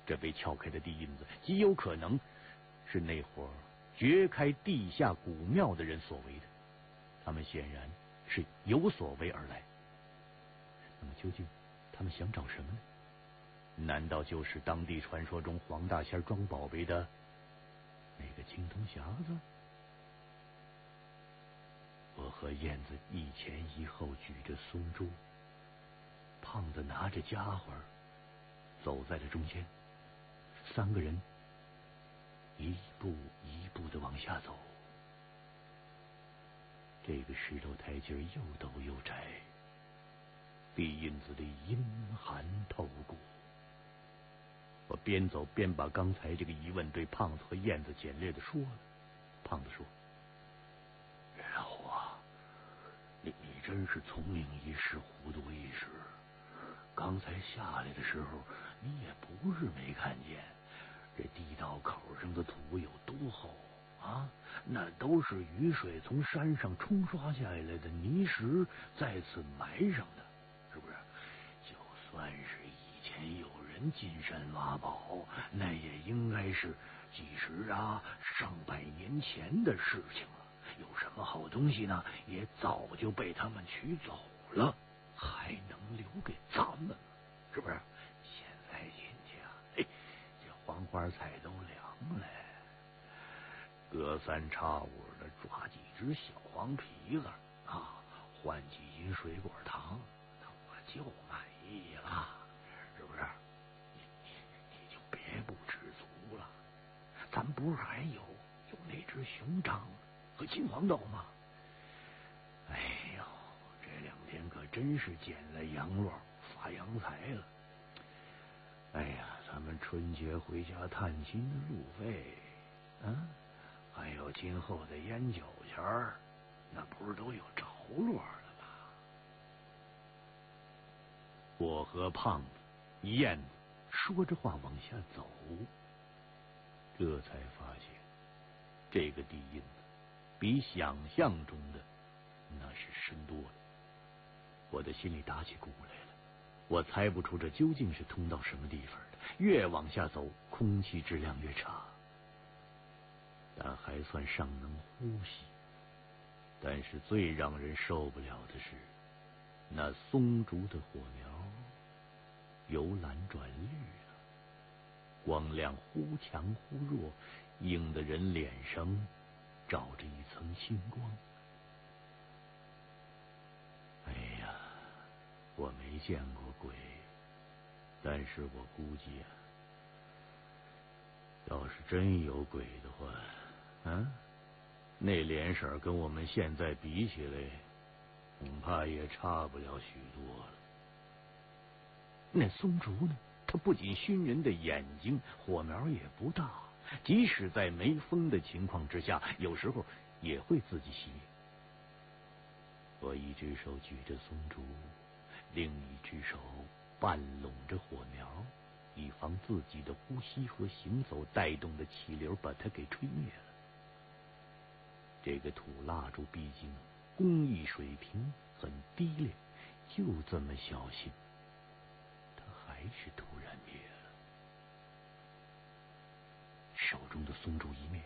这被撬开的地印子，极有可能是那伙掘开地下古庙的人所为的。他们显然是有所为而来。那么究竟他们想找什么呢？难道就是当地传说中黄大仙装宝贝的那个青铜匣子？我和燕子一前一后举着松珠，胖子拿着家伙走在了中间，三个人一步一步的往下走。这个石头台阶又陡又窄，地印子里阴寒透骨。我边走边把刚才这个疑问对胖子和燕子简略的说了。胖子说： 然后啊，你真是聪明一时糊涂一时。刚才下来的时候，你也不是没看见这地道口上的土有多厚啊，那都是雨水从山上冲刷下来的泥石再次埋上的，是不是？就算是以前有人进山挖宝，那也应该是几十上百年前的事情了。有什么好东西呢，也早就被他们取走了，还能留给咱们吗？是不是？现在进去啊，嘿，这黄花菜都凉了，隔三差五的抓几只小黄皮子啊，换几斤水果糖，那我就满意了，是不是？你就别不知足了，咱不是还有那只熊掌和金黄豆吗？哎呦，这两天可真是捡了洋路发洋财了。哎呀，咱们春节回家探亲的路费还有今后的烟酒钱儿，那不是都有着落了吧？ 我和胖子、燕子说着话往下走，这才发现这个地印子比想象中的那是深多了。我的心里打起鼓来了。我猜不出这究竟是通到什么地方的，越往下走，空气质量越差，但还算尚能呼吸。但是最让人受不了的是，那松竹的火苗由蓝转绿了，光亮忽强忽弱，映得人脸上照着一层星光。哎呀，我没见过鬼，但是我估计要是真有鬼的话，那脸色跟我们现在比起来，恐怕也差不了许多了。那松竹呢，它不仅熏人的眼睛，火苗也不大，即使在没风的情况之下，有时候也会自己熄灭。我一只手举着松竹，另一只手半拢着火苗，以防自己的呼吸和行走带动的气流把它给吹灭了。这个土蜡烛毕竟工艺水平很低劣，就这么小心，它还是突然灭了。手中的松竹一灭，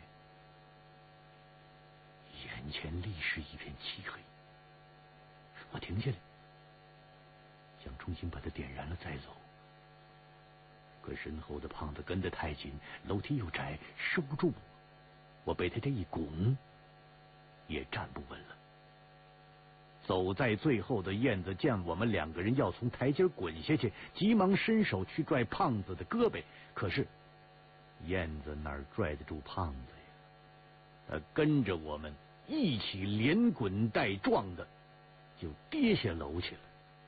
眼前立时一片漆黑。我停下来，想重新把它点燃了再走，可身后的胖子跟得太紧，楼梯又窄，收不住我被他这一拱，也站不稳了。走在最后的燕子见我们两个人要从台阶滚下去，急忙伸手去拽胖子的胳膊，可是燕子哪儿拽得住胖子呀？他跟着我们一起连滚带撞的就跌下楼去了。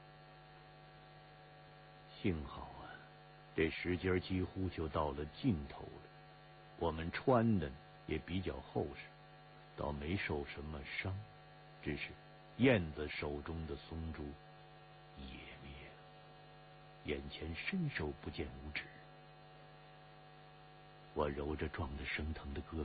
幸好这石阶几乎就到了尽头了，我们穿的也比较厚实，倒没受什么伤，只是燕子手中的松竹也灭了，眼前伸手不见五指。我揉着撞得生疼的胳膊，